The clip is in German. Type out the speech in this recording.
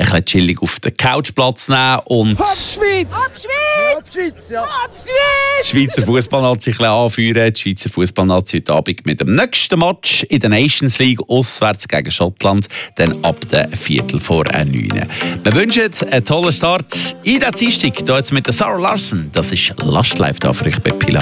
bisschen chillig auf der Couch Platz nehmen und Schweiz! Schweiz, ja. die Schweizer Fußballnazi anführen. Die Schweizer Fußballnazi heute Abend mit dem nächsten Match in der Nations League auswärts gegen Schottland, dann ab der 8:45. Wir wünschen einen tollen Start in der Dienstag. Hier jetzt mit der Sarah Larsen. Das ist Last Live da für euch bei Pilar.